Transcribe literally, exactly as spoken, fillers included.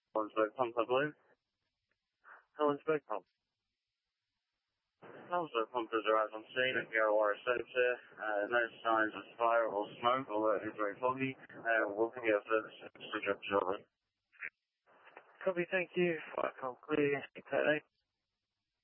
Helensburg Pump, I believe. Helensburg Pump. Helensburg Pump has arrived on scene at Gary Wire Service here. Uh, no signs of fire or smoke, although it is very foggy. Uh, we'll give you a further switch up shortly. Copy, thank you. Fire call clear.